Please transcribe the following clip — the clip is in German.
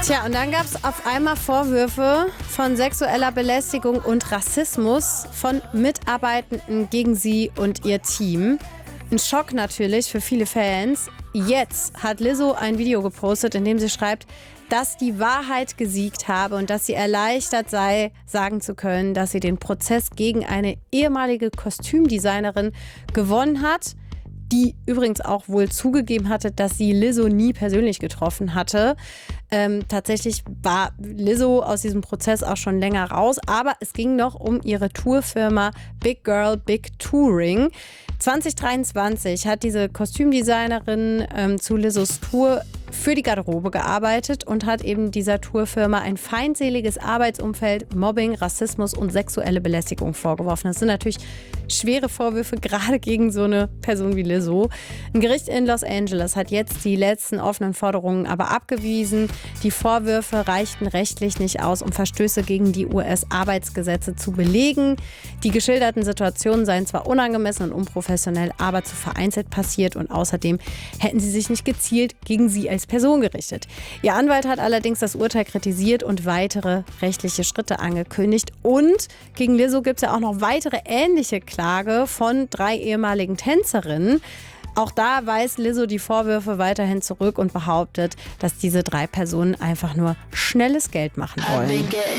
Tja, und dann gab es auf einmal Vorwürfe von sexueller Belästigung und Rassismus von Mitarbeitenden gegen sie und ihr Team. Ein Schock natürlich für viele Fans. Jetzt hat Lizzo ein Video gepostet, in dem sie schreibt, dass die Wahrheit gesiegt habe und dass sie erleichtert sei, sagen zu können, dass sie den Prozess gegen eine ehemalige Kostümdesignerin gewonnen hat, die übrigens auch wohl zugegeben hatte, dass sie Lizzo nie persönlich getroffen hatte. Tatsächlich war Lizzo aus diesem Prozess auch schon länger raus, aber es ging noch um ihre Tourfirma Big Girl Big Touring. 2023 hat diese Kostümdesignerin zu Lizzos Tour für die Garderobe gearbeitet und hat eben dieser Tourfirma ein feindseliges Arbeitsumfeld, Mobbing, Rassismus und sexuelle Belästigung vorgeworfen. Das sind natürlich schwere Vorwürfe, gerade gegen so eine Person wie Lizzo. Ein Gericht in Los Angeles hat jetzt die letzten offenen Forderungen aber abgewiesen. Die Vorwürfe reichten rechtlich nicht aus, um Verstöße gegen die US-Arbeitsgesetze zu belegen. Die geschilderten Situationen seien zwar unangemessen und unprofessionell, aber zu vereinzelt passiert und außerdem hätten sie sich nicht gezielt gegen sie als Person gerichtet. Ihr Anwalt hat allerdings das Urteil kritisiert und weitere rechtliche Schritte angekündigt. Und gegen Lizzo gibt es ja auch noch weitere ähnliche Klage von 3 ehemaligen Tänzerinnen. Auch da weist Lizzo die Vorwürfe weiterhin zurück und behauptet, dass diese 3 Personen einfach nur schnelles Geld machen wollen.